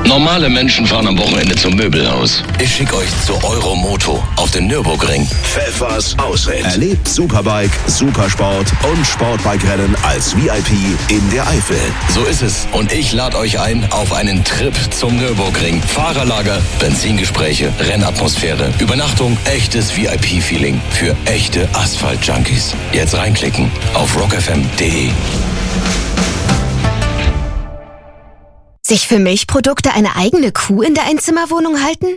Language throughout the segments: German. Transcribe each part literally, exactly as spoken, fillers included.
Normale Menschen fahren am Wochenende zum Möbelhaus. Ich schicke euch zu Euromoto auf den Nürburgring. Pfeffers Ausritt. Erlebt Superbike, Supersport und Sportbike-Rennen als V I P in der Eifel. So ist es. Und ich lade euch ein auf einen Trip zum Nürburgring. Fahrerlager, Benzingespräche, Rennatmosphäre, Übernachtung, echtes V I P-Feeling für echte Asphalt-Junkies. Jetzt reinklicken auf rock f m punkt d e. Sich für Milchprodukte eine eigene Kuh in der Einzimmerwohnung halten?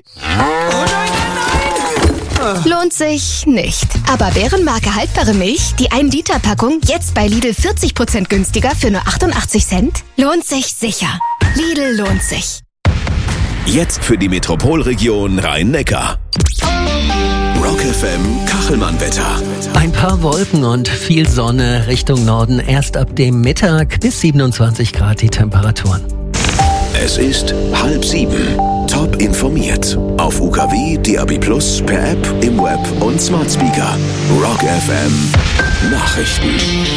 Lohnt sich nicht. Aber Bärenmarke haltbare Milch, die ein Liter Packung, jetzt bei Lidl vierzig Prozent günstiger für nur achtundachtzig Cent? Lohnt sich sicher. Lidl lohnt sich. Jetzt für die Metropolregion Rhein-Neckar. Rock F M Kachelmann-Wetter. Ein paar Wolken und viel Sonne Richtung Norden. Erst ab dem Mittag bis siebenundzwanzig Grad die Temperaturen. Es ist halb sieben. Top informiert. Auf U K W, D A B Plus, per App, im Web und Smart Speaker. Rock F M Nachrichten.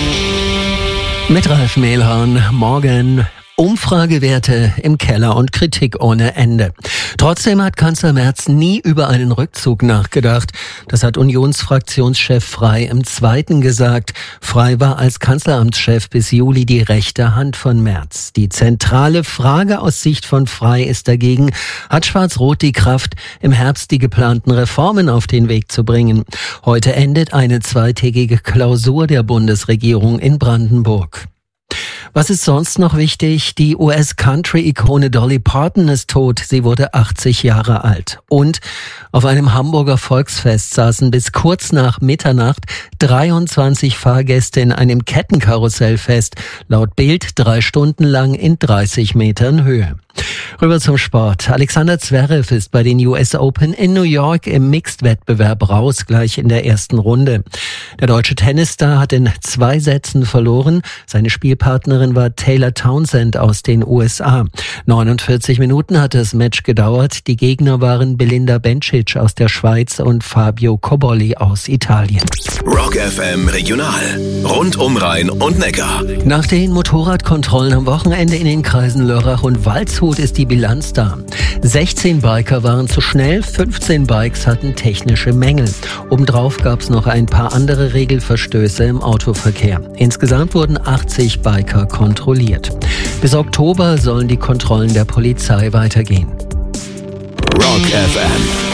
Mit Ralf Mehlhorn. Morgen Umfragewerte im Keller und Kritik ohne Ende. Trotzdem hat Kanzler Merz nie über einen Rückzug nachgedacht. Das hat Unionsfraktionschef Frey im Zweiten gesagt. Frey war als Kanzleramtschef bis Juli die rechte Hand von Merz. Die zentrale Frage aus Sicht von Frey ist dagegen, hat Schwarz-Rot die Kraft, im Herbst die geplanten Reformen auf den Weg zu bringen? Heute endet eine zweitägige Klausur der Bundesregierung in Brandenburg. Was ist sonst noch wichtig? Die U S-Country-Ikone Dolly Parton ist tot. Sie wurde achtzig Jahre alt. Und auf einem Hamburger Volksfest saßen bis kurz nach Mitternacht dreiundzwanzig Fahrgäste in einem Kettenkarussell fest. Laut Bild drei Stunden lang in dreißig Metern Höhe. Rüber zum Sport. Alexander Zverev ist bei den U S Open in New York im Mixed-Wettbewerb raus, gleich in der ersten Runde. Der deutsche Tennisstar hat in zwei Sätzen verloren. Seine Spielpartnerin war Taylor Townsend aus den U S A. neunundvierzig Minuten hat das Match gedauert. Die Gegner waren Belinda Bencic aus der Schweiz und Fabio Cobolli aus Italien. Rock F M Regional. Rund um Rhein und Neckar. Nach den Motorradkontrollen am Wochenende in den Kreisen Lörrach und Waldshut ist die Bilanz da. sechzehn Biker waren zu schnell, fünfzehn Bikes hatten technische Mängel. Obendrauf gab es noch ein paar andere Regelverstöße im Autoverkehr. Insgesamt wurden achtzig Biker kontrolliert. Bis Oktober sollen die Kontrollen der Polizei weitergehen. Rock F M